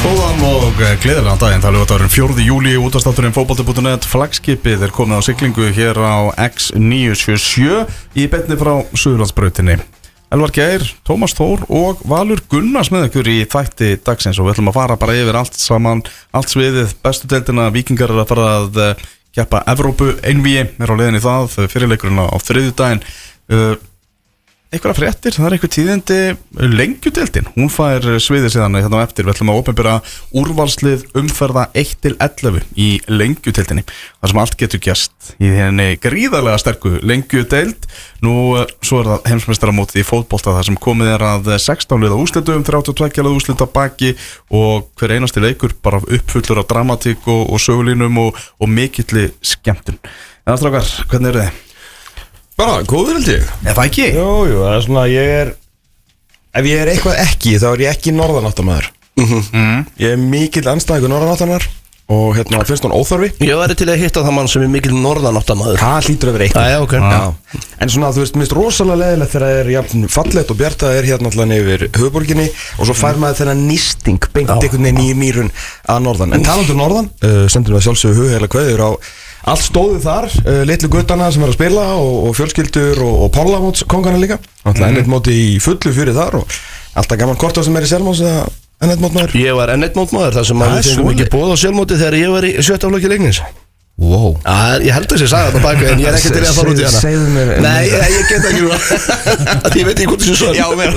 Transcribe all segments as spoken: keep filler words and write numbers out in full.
Góðan og gleðilegan daginn, það er lögðardagurinn fjórði júlí, útvarpsþátturinn fótbolti punktur net, flaggskipið er komið á siglingu hér á X níu sjö sjö í beinni frá Suðurlandsbrautinni. Elvar Geir, Tómas Þór og Valur Gunnars með ykkur í þætti dagsins og við ætlum að fara bara yfir allt saman, allt sviðið, bestu deildina, Víkingar er að fara að keppa Evrópu einvígi, er á leiðinni það, fyrirleikurinn á þriðjudaginn. Uh, Eitthvað fréttir, það er eitthvað tíðindi lengjudeildin, hún fær sviðið síðan hérna á eftir, við ætlum að opinbera úrvalslið umferða eitt til ellefu í lengjudeildinni, það sem allt getur gerst í henni gríðarlega sterku lengjudeild. Nú svo er það heimsmeistaramótið í fótbolta þar sem komið er að sextán liða úrslitum, þrjátíu og tvö liða úrslit á baki og hver einasti leikur bara uppfullur af dramatík og, og sögulínum og, og mikilli skemmtun. En strákar, hvernig eru þið? Bara, góður held ég. Er það ekki? Jú, jú, það er svona, ég er ef ég er eitthvað ekki, þá er ég ekki norðanáttamæður. mm. Ég er mikill andstæðingur norðanáttamæður og hérna finnst hún óþarfi. Ég væri til að hitta það mann sem er mikill norðanáttamæður. Það hlýtur að vera eitthvað. Já, ok. Já. En svona, þú veist, minnst rosalega leiðilegt þegar það er jafn fallegt og bjart að er hérna alltaf yfir höfuborginni og svo fær maður þennan nýsting beint einhvern veginn í mýrun að norðan. En talandur norðan, uh, sendur við sjálfsögðu hugheila kveður á allt stóðu þar, uh, litlu guttana sem er að spila og, og fjölskyldur og, og Pálamótskongana líka. Alltaf ennett móti í fullu fyrir þar og alltaf gaman hvort það sem er í Selmós eða ennett mótmaður. Ég var ennett mótmaður þar sem að við fengum ekki boð á sjálfmóti þegar ég var í sjötta aflokki leiknis. Wow. Já, ég held að ég sagði þetta baka en ég er ekki til að fara út í hana. Segðu mér. Nei, ég, ég get ekki það. Ég veit ekki hvort þessu svo. Já, mér.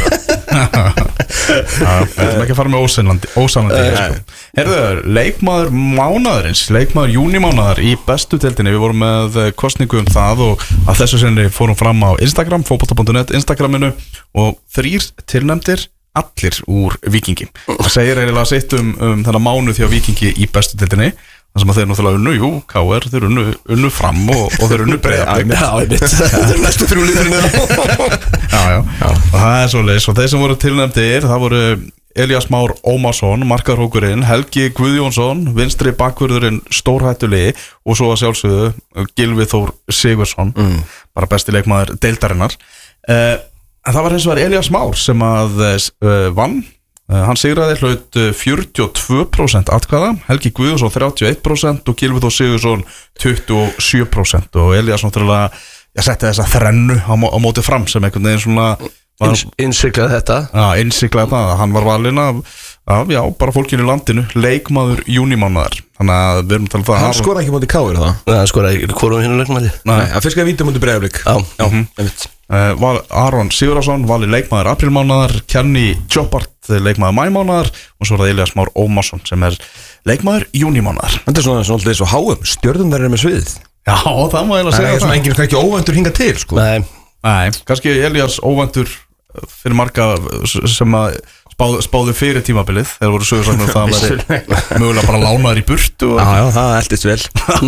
Það er ekki að fara með ósannandi sko. Herðu, leikmaður mánaðarins, leikmaður júnimánaðar í bestu deildinni. Við vorum með kosningu um það og að þessu sinni fórum fram á Instagram, fótbolta punktur net Instagraminu og þrír tilnefndir allir úr Víkingi. Það segir eiginlega sitt um, um þennan mánuð hjá Víkingi í bestu deildinni. Það sem að þeir náttúrulega unnu, jú, K R, þeir unnu, unnu fram og, og þeir unnu Breiðablik. Já, ég veit, þetta er næstu þrjú lífrinu. Já, já, já, og það er svoleiðis. Og þeir sem voru tilnefndir, það voru Elías Már Ómarsson, markahrókurinn, Helgi Guðjónsson, vinstri bakvörðurinn stórhættulegi og svo að sjálfsögðu Gylfi Þór Sigurðsson, mm. bara besti leikmaður deildarinnar. Uh, það var hins vegar Elías Már sem að uh, vann. Uh, hann sigraði hlaut fjörutíu og tvö prósent atkvæða, Helgi Guðjónsson þrjátíu og eitt prósent og Gylfi Þór Sigurðsson tuttugu og sjö prósent og Elías náttúrulega, ég setti þessa þrennu á, á móti fram sem einhvern veginn svona Ins, innsiklaði þetta. Já, innsiklaði það, hann var valinn af, af já, bara fólkinu í landinu, leikmaður júnimánaðar, þannig að við erum að tala um það. Hann skora ekki móti K R það? Nei, hann skora ekki, hvorum hinn leikmaði? Nei, hann fyrst skaði víti móti Breiðablik. Já, já, mm einmitt. Uh, Val, Aron Sigurðarsson valið leikmaður aprílmánaðar, Kenny Chopart leikmaður mæmánaðar og svo er það Elías Már Ómarsson sem er leikmaður júnimánaðar. Þetta er svona svolítið eins og H M, stjörnundar er með sviðið. Já, það má eiginlega segja það. Það er svona enginn ekki óvæntur hingað til, sko. Nei, Nei, kannski Elías óvæntur fyrir marga sem að spáðu, spáðu fyrir tímabilið þegar voru sögursagnir það væri mögulega bara lánaður í burtu. Já, já, það eldist vel.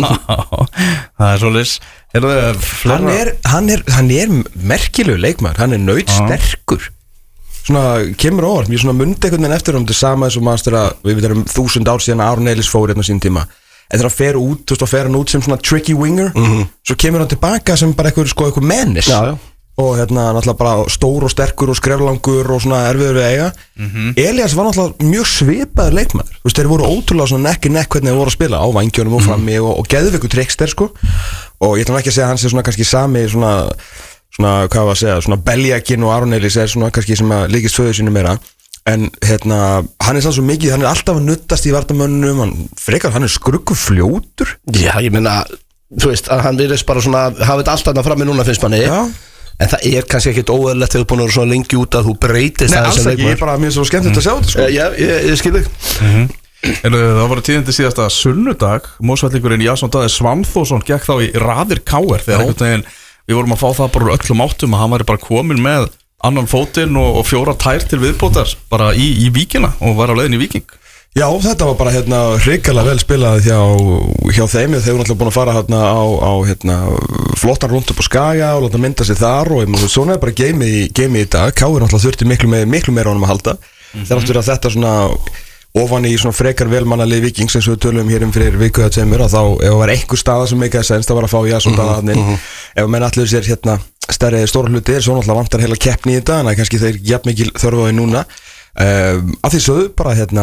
Það er svolítið. Hann er, hann er, hann er merkilegu leikmaður, hann er nautsterkur. Svona kemur óvart, mér svona mundi einhvern veginn eftir um þetta sama eins og maður að við veitum þúsund ár síðan Aron Elís fór hérna sín tíma. En þegar hann fer út, þú veist, og fer hann út sem svona tricky winger, mm-hmm. svo kemur hann tilbaka sem bara eitthvað, sko, eitthvað menis. Já, já. Og hérna náttúrulega bara stór og sterkur og skreflangur og svona erfiður við eiga. mm-hmm. Elías var náttúrulega mjög svipaður leikmaður. Þú veist, þeir voru ótrúlega svona nekk í nekk hvernig þeir voru að spila á vængjónum og frammi mm-hmm. og, og geðveikur trickster, sko. Og ég ætlum ekki að segja að hann sé svona kannski sami svona, svona, hvað var að segja, svona Beljakinn og Aron Elís er svona kannski sem að líkist föðu sínu meira. En hérna, hann er sann svo mikið, hann er alltaf að nuttast í vartamönnum, hann frekar, hann er skruggufljótur. Já, ég meina, þú veist, að hann virðist bara svona, hafa þetta alltaf frammi núna finnst manni. Já. En það er kannski ekkit óeðlilegt þegar þú er búin að vera svona lengi út að þú breytist. Nei, alls ekki, ég er bara mjög svo skemmtilegt mm. að sjá þetta, sko. Já, ég, ég skil þig. Mm-hmm. Það voru tíðindi síðasta sunnudag, Mósvellingurinn Jason Daði Svanþórsson gekk þá í raðir K R þegar einhvern veginn, við vorum að fá það bara úr öllum áttum að hann væri bara komin með annan fótinn og, og fjóra tær til viðbótar bara í, í Víkina og var á leiðin í Víking. Já, þetta var bara hérna hrikalega vel spilað hjá, hjá þeim þeir voru náttúrulega búin að fara hérna á, á hérna, flottan rúnd upp á Skaga og láta mynda sig þar og ég, svona er bara geimið í, geimi í dag. K R náttúrulega þurfti miklu, með, miklu meira honum að halda mm-hmm. þegar áttur að þetta svona ofan í svona frekar velmannalið Víkings eins og við tölum hér um fyrir viku eða tveimur að þá ef það var einhver staða sem meikaði sens það var að fá Jason Daði mm-hmm. ef menn allir sér hérna stærri stóra hluti er svo náttúrulega vantar heila keppni í þetta en kannski þeir jafn mikil þörfu á því núna um, að því sögðu bara hérna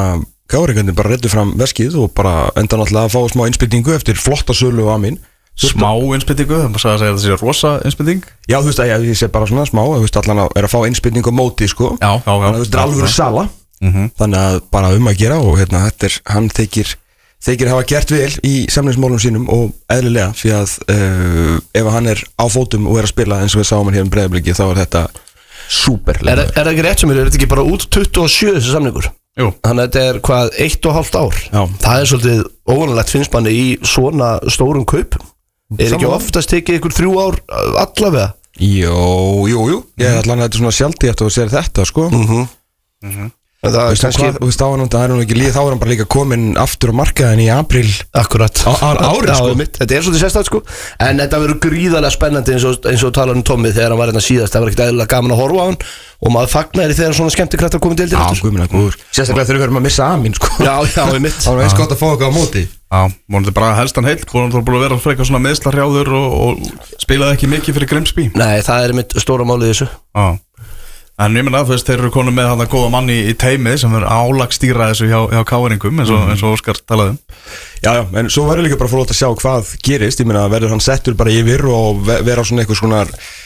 Káringarnir bara reddu fram veskið og bara enda náttúrulega að fá smá innspilningu eftir flotta sölu á Amin. Smá innspilningu, það maður sagði að það sé rosa innspilning. Já, þú veist að ég, ég sé bara svona smá, þú veist allan að er að fá innspilningu á móti, sko. Já, já, já. Þú veist, það er alveg sala, mm-hmm. Þannig að bara um að gera og hérna, þetta er, hann þykir, þykir hafa gert vel í samningsmálum sínum og eðlilega, því að uh, ef hann er á fótum og er að spila eins og við sáum hann hér um Breiðabliki, þá er þetta super. Er, er það ekki rétt sem er, er þetta ekki bara út tuttugu og sjö þessi samningur? Jú. Þannig að þetta er hvað, eitt og hálft ár. Já. Það er svolítið óvanalegt finnst manni í svona stórum kaup. Er ekki oftast tekið ykkur þrjú ár allavega? Jú, jú, jú. Ég er allan að þetta er svona sjaldgæft og sér þetta, sko. Mhm. Mhm. Það er kannski Þú veist á hann, það er nú ekki líð, þá er hann bara líka komin aftur á markaðin í apríl. Akkurat Á árið, sko. Þetta er svolítið sérstætt, sko. En þetta verður gríðarlega spennandi eins og, eins og talar um Tommi þegar hann var hérna síðast. Það var ekkert eðlilega gaman að horfa á hann og maður fagnar þegar svona skemmtikrættar komið til Já, guðmina, guður. Sérstaklega þurfum við verðum að missa Amin, sko. Já, já, við mitt. Það var eins gott að fá eitthvað á móti. Já, vonandi bara helst hann heill, vonandi búin að vera frekar svona meðslarhrjáður og, og spilaði ekki mikið fyrir Grimsby. Nei, það er mitt stóra málið þessu. Já. En ég menna, þú veist, þeir eru konum með hann að góða manni í teimið sem er álagstýra þessu hjá, hjá káeringum eins og, mm. eins og Óskar talaði um. Já, já, en svo verður líka bara fólk að sjá hvað gerist. Ég meina, verður hann settur bara yfir og vera svona eitthvað svona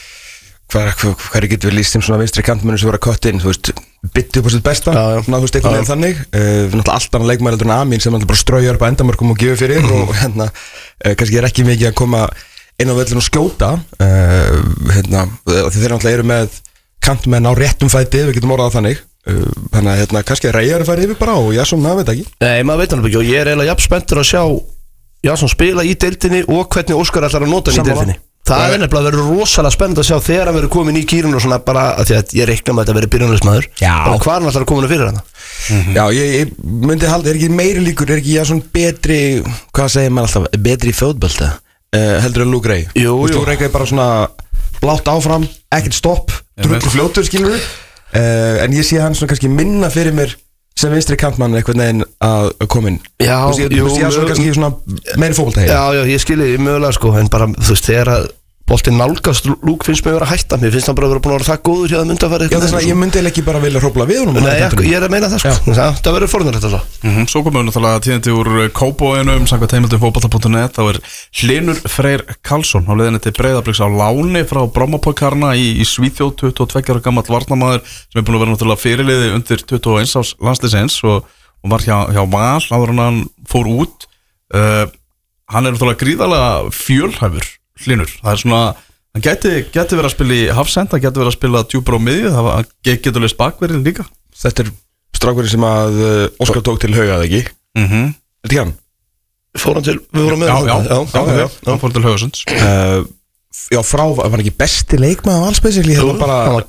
hver, hver, hver getur við líst sem svona vinstri kantmönnum sem vera kött inn, þú veist, bytti upp á sitt besta, já, svona, þú veist, eitthvað með þannig. Uh, náttúrulega allt annað leikmaður heldur en Amin sem náttúrulega bara straujar upp á endamörkum og gefur fyrir mm. og hérna, uh, kannski er ekki mikið að koma inn á völlin og skjóta, uh, hérna, þeir náttúrulega eru með kantmenn á réttum fæti, við getum orðað þannig. Uh, þannig að hérna, kannski er Reyjar að fara yfir bara og Jason, maður veit ekki. Nei, maður veit hann ekki og ég er eiginlega jafn spenntur að sjá Jason spila í deildinni og hvernig Óskar ætlar að nota hann í deildinni. Það er nefnilega að vera rosalega spennandi að sjá þegar hann verður komin í kýrun og svona bara að því að ég reikna með að þetta verður byrjunarleismadur bara hvað hann ætlar að koma fyrir hann. Mm-hmm. Já, ég, ég myndi halda, er ekki meiri líkur, er ekki Jason betri, hvað segir maður alltaf, betri í fótbolta uh, heldur en Luke Ray? Jú, jú. Luke Ray er bara svona blátt áfram, ekkert stopp, drullu fljótur, skilur við uh, en ég sé hann svona kannski minna fyrir mér sem vinstri kantmann eitthvað neginn að koma inn. Já, þú veist, ég, jú, ég er svona kannski svona meiri fótbolta Já, já, ég skilji mögulega sko en bara, þú veist, þegar að boltinn nálgast Luke finnst mig að vera að hætta mér finnst hann bara að vera búin að vera það góður hjá það undanfæri Já, þess að ég myndi ekki bara vilja hrópla við honum. Nei, ég, ég er að meina það sko já, það verður forðunrætt að svo mm-hmm. Svo komum við náttúrulega tíðandi úr Kópavoginum samkvæmt heimildum fótbolta punktur net þá er Hlynur Freyr Karlsson á leiðinni til Breiðabliks á láni frá Brommapokarna í, í Svíþjóð tuttugu og tveggja ára gamall varnarmaður sem er búin að vera náttúrulega fyrirliði undir tuttugu og eins árs landsliðsins og, og var hjá, hjá Val áður en hann fór út uh, hann er náttúrulega gríðarlega fjölhæfur Hlynur, það er svona hann geti, geti verið að spila í hafsend, hann geti verið að spila djúpar á miðju, það getur leist bakverðin líka. Þetta er strákurinn sem að Óskar tók til hauga, eða ekki? Mhm. Er þetta hann? Fór hann til, við vorum með já, já, já, já, já, já, hann fór til Haugasunds. Uh, já, frá, var hann ekki besti leikmaður af alls basically? Jú, bara, hann var